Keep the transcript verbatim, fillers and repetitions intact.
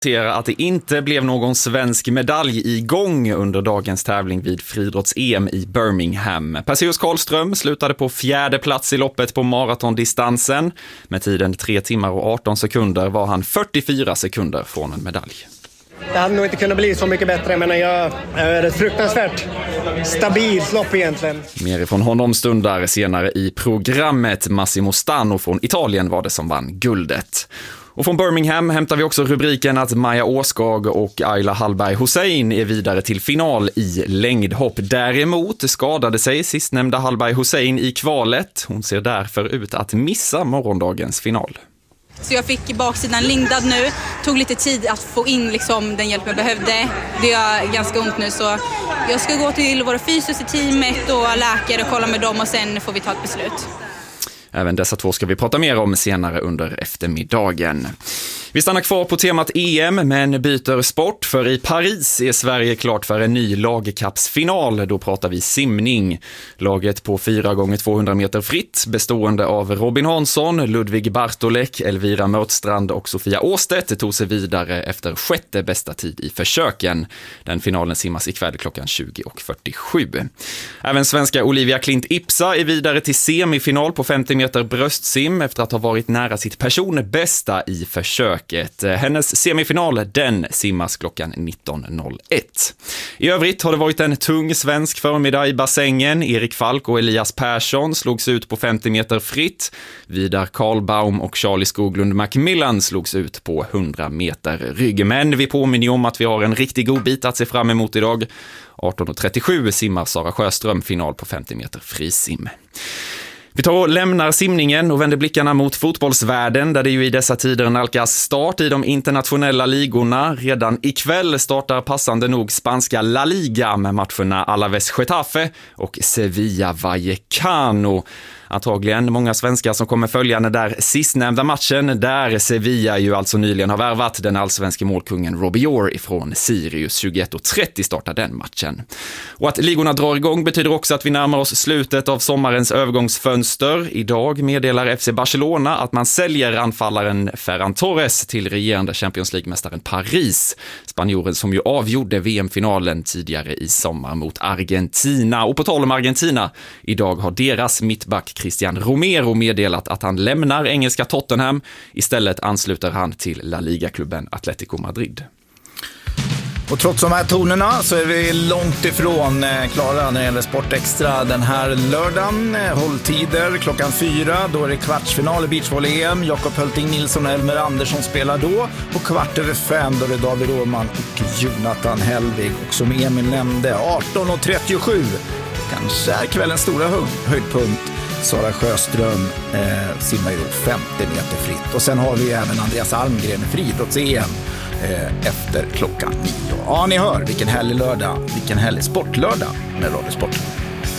Att det inte blev någon svensk medalj igång under dagens tävling vid friidrotts-E M i Birmingham. Perseus Karlström slutade på fjärde plats i loppet på maratondistansen. Med tiden tre timmar och arton sekunder var han fyrtiofyra sekunder från en medalj. Det hade nog inte kunnat bli så mycket bättre, men jag är ett fruktansvärt stabilt lopp egentligen. Mer ifrån honom stundar senare i programmet. Massimo Stano från Italien var det som vann guldet. Och från Birmingham hämtar vi också rubriken att Maja Åskag och Ayla Hallberg Hussein är vidare till final i längdhopp. Däremot skadade sig sistnämnda Hallberg Hussein i kvalet. Hon ser därför ut att missa morgondagens final. Så jag fick baksidan lindad nu. Tog lite tid att få in liksom den hjälp jag behövde. Det gör ganska ont nu, så jag ska gå till våra fysios i teamet och läkare och kolla med dem, och sen får vi ta ett beslut. Även dessa två ska vi prata mer om senare under eftermiddagen. Vi stannar kvar på temat E M men byter sport, för i Paris är Sverige klart för en ny lagkappsfinal. Då pratar vi simning. Laget på fyra gånger tvåhundra meter fritt bestående av Robin Hansson, Ludvig Bartolek, Elvira Mörtstrand och Sofia Åstedt tog sig vidare efter sjätte bästa tid i försöken. Den finalen simmas ikväll klockan tjugo och fyrtiosju. Även svenska Olivia Klint Ipsa är vidare till semifinal på femtio meter bröstsim efter att ha varit nära sitt personbästa i försök. Hennes semifinal, den simmas klockan nitton noll ett. I övrigt har det varit en tung svensk förmiddag i bassängen. Erik Falk och Elias Persson slogs ut på femtio meter fritt. Vidar Karlbaum och Charlie Skoglund Macmillan slogs ut på hundra meter rygg. Men vi påminner om att vi har en riktigt god bit att se fram emot idag. arton trettiosju simmar Sara Sjöström final på femtio meter frisim. Vi tar och lämnar simningen och vänder blickarna mot fotbollsvärlden, där det ju i dessa tider nalkas start i de internationella ligorna. Redan ikväll startar passande nog spanska La Liga med matcherna Alaves Getafe och Sevilla Vallecano. Antagligen många svenskar som kommer följa den där sistnämnda matchen, där Sevilla ju alltså nyligen har värvat den allsvenska målkungen Robbie Orr ifrån Sirius. tjugoett och trettio startar den matchen. Och att ligorna drar igång betyder också att vi närmar oss slutet av sommarens övergångsfönster. Idag meddelar F C Barcelona att man säljer anfallaren Ferran Torres till regerande Champions League-mästaren Paris. Spanjoren som ju avgjorde V M-finalen tidigare i sommar mot Argentina. Och på tal om Argentina, idag har deras mittback Christian Romero meddelat att han lämnar engelska Tottenham. Istället ansluter han till La Liga-klubben Atletico Madrid. Och trots de här tonerna så är vi långt ifrån klara när det gäller Sport Extra den här lördagen. Hålltider klockan fyra, då är det kvartsfinal i beachvolley-E M. Jakob Hölting Nilsson och Elmer Andersson spelar då. Och kvart över fem, då är det David Åhman och Jonathan Hellvig. Och som Emil nämnde, arton trettiosju kanske är kvällens stora hö- höjdpunkt. Sara Sjöström eh, simmar ju femtio meter fritt. Och sen har vi även Andreas Almgren i friidrotts-E M eh, efter klockan nio. Ja, ni hör, vilken härlig lördag, vilken härlig sportlördag med Radiosporten.